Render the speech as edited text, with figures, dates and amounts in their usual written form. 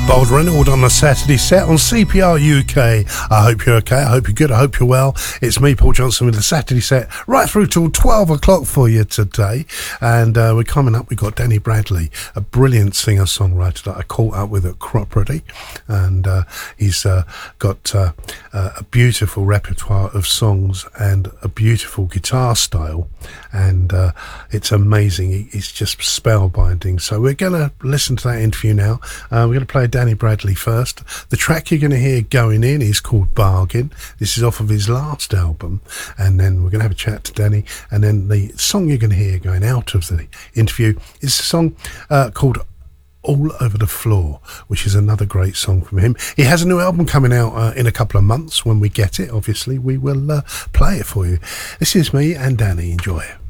Bold Reynolds on a Saturday set on CPR UK. I hope you're okay, I hope you're good, I hope you're well. It's me, Paul Johnson, with the Saturday set right through till 12 o'clock for you today. And we're coming up, we've got Danny Bradley, a brilliant singer-songwriter that I caught up with at Cropredy. And he's got a beautiful repertoire of songs and a beautiful guitar style. And it's amazing, it's just spellbinding. So we're going to listen to that interview now. We're going to play Danny Bradley first. The track you're going to hear going in is called Bargain. This is off of his last album. And then we're going to have a chat to Danny. And then the song you're going to hear going out of the interview is a song called All Over the Floor, which is another great song from him. He has a new album coming out in a couple of months. When we get it, obviously, we will play it for you. This is me and Danny. Enjoy it.